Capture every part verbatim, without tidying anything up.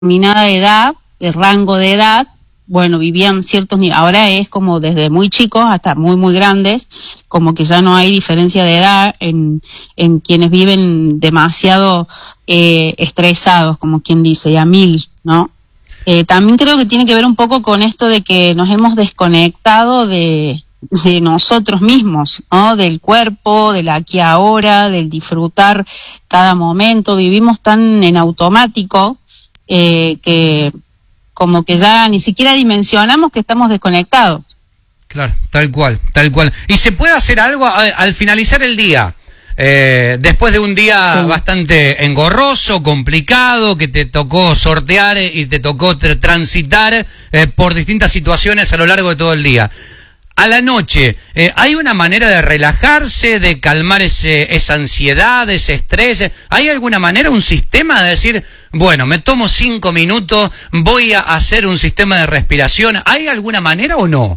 determinada edad, de rango de edad, bueno, vivían ciertos niveles. Ahora es como desde muy chicos hasta muy, muy grandes, como que ya no hay diferencia de edad en, en quienes viven demasiado eh, estresados, como quien dice, y a mil, ¿no? Eh, también creo que tiene que ver un poco con esto de que nos hemos desconectado de, de nosotros mismos, ¿no? Del cuerpo, del aquí ahora, del disfrutar cada momento. Vivimos tan en automático eh, que como que ya ni siquiera dimensionamos que estamos desconectados. Claro, tal cual, tal cual. ¿Y se puede hacer algo al, al finalizar el día? Eh, después de un día sí. bastante engorroso, complicado, que te tocó sortear y te tocó tr transitar eh, por distintas situaciones a lo largo de todo el día. A la noche, eh, ¿hay una manera de relajarse, de calmar ese, esa ansiedad, ese estrés? ¿Hay alguna manera, un sistema de decir, bueno, me tomo cinco minutos, voy a hacer un sistema de respiración? ¿Hay alguna manera o no?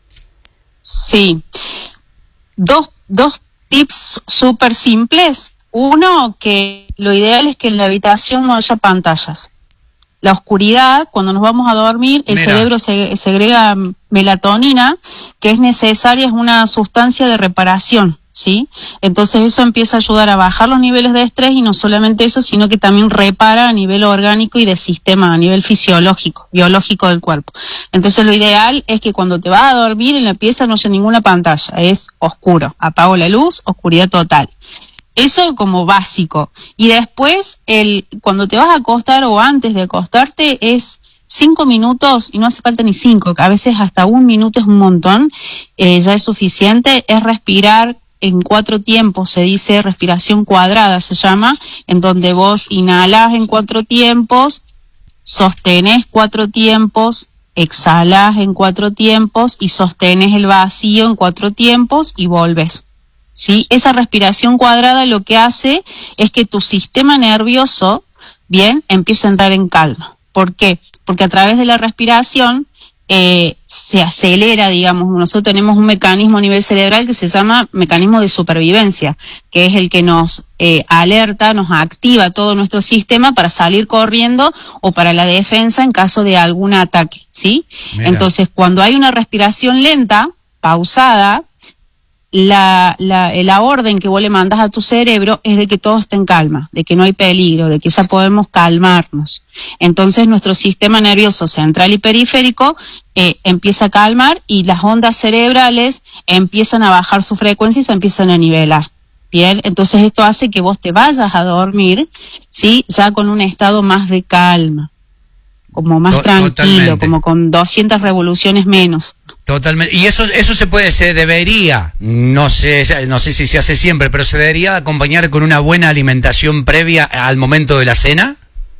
Sí. Dos, dos tips súper simples. Uno, que lo ideal es que en la habitación no haya pantallas. La oscuridad, cuando nos vamos a dormir, el Mira. cerebro se, segrega melatonina, que es necesaria, es una sustancia de reparación, ¿sí? Entonces eso empieza a ayudar a bajar los niveles de estrés, y no solamente eso, sino que también repara a nivel orgánico y de sistema, a nivel fisiológico, biológico del cuerpo. Entonces lo ideal es que cuando te vas a dormir en la pieza no haya ninguna pantalla, es oscuro, apago la luz, oscuridad total. Eso como básico. Y después, el cuando te vas a acostar o antes de acostarte, es cinco minutos, y no hace falta ni cinco, a veces hasta un minuto es un montón, eh, ya es suficiente, es respirar en cuatro tiempos, se dice respiración cuadrada, se llama, en donde vos inhalás en cuatro tiempos, sostenés cuatro tiempos, exhalás en cuatro tiempos y sostenés el vacío en cuatro tiempos y volvés. ¿Sí? Esa respiración cuadrada lo que hace es que tu sistema nervioso, bien, empiece a entrar en calma. ¿Por qué? Porque a través de la respiración eh, se acelera, digamos, nosotros tenemos un mecanismo a nivel cerebral que se llama mecanismo de supervivencia, que es el que nos eh, alerta, nos activa todo nuestro sistema para salir corriendo o para la defensa en caso de algún ataque, ¿sí? Mira. Entonces, cuando hay una respiración lenta, pausada, La, la, la orden que vos le mandás a tu cerebro es de que todo esté en calma, de que no hay peligro, de que ya podemos calmarnos. Entonces nuestro sistema nervioso central y periférico eh, empieza a calmar, y las ondas cerebrales empiezan a bajar su frecuencia y se empiezan a nivelar. Bien, entonces esto hace que vos te vayas a dormir, ¿sí? Ya con un estado más de calma, como más tranquilo, totalmente. Como con doscientas revoluciones menos. Totalmente. Y eso eso se puede, se debería, no sé, no sé si se hace siempre, pero se debería acompañar con una buena alimentación previa al momento de la cena.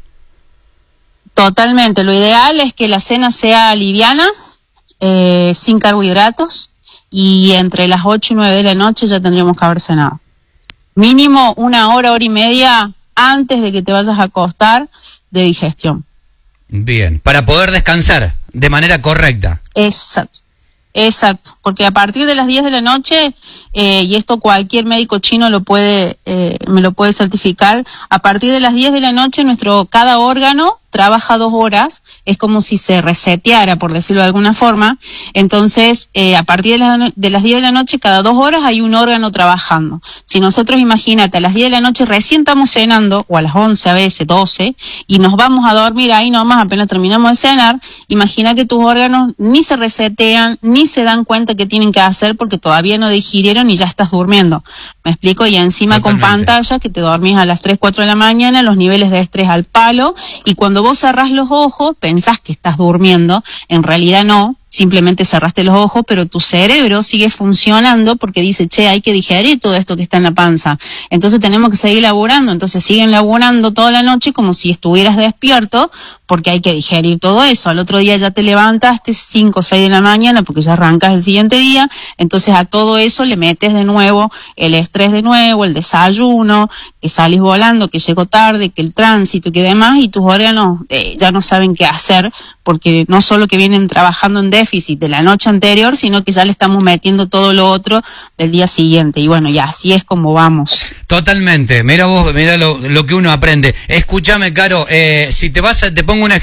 Totalmente. Lo ideal es que la cena sea liviana, eh, sin carbohidratos, y entre las ocho y nueve de la noche ya tendríamos que haber cenado. Mínimo una hora, hora y media antes de que te vayas a acostar de digestión. Bien, para poder descansar de manera correcta. Exacto. Exacto, porque a partir de las diez de la noche, eh, y esto cualquier médico chino lo puede, eh, me lo puede certificar, a partir de las diez de la noche nuestro, cada órgano trabaja dos horas, es como si se reseteara, por decirlo de alguna forma. Entonces, eh, a partir de, la, de las diez de la noche, cada dos horas hay un órgano trabajando. Si nosotros, imagínate, a las diez de la noche recién estamos cenando, o a las once a veces, doce, y nos vamos a dormir ahí nomás, apenas terminamos de cenar, imagina que tus órganos ni se resetean, ni se dan cuenta que tienen que hacer, porque todavía no digirieron y ya estás durmiendo. ¿Me explico? Y encima Totalmente. Con pantalla, que te dormís a las tres, cuatro de la mañana, los niveles de estrés al palo, y cuando vos cerrás los ojos, pensás que estás durmiendo, en realidad no, simplemente cerraste los ojos, pero tu cerebro sigue funcionando porque dice, che, hay que digerir todo esto que está en la panza, entonces tenemos que seguir laburando, entonces siguen laburando toda la noche como si estuvieras despierto, porque hay que digerir todo eso. Al otro día ya te levantaste cinco o seis de la mañana porque ya arrancas el siguiente día, entonces a todo eso le metes de nuevo el estrés de nuevo, el desayuno, que salís volando, que llegó tarde, que el tránsito y que demás, y tus órganos eh, ya no saben qué hacer, porque no solo que vienen trabajando en déficit, déficit de la noche anterior, sino que ya le estamos metiendo todo lo otro del día siguiente. Y bueno, y así es como vamos. Totalmente. Mira vos, mira lo, lo que uno aprende. Escúchame, Caro, eh, si te vas a, te pongo un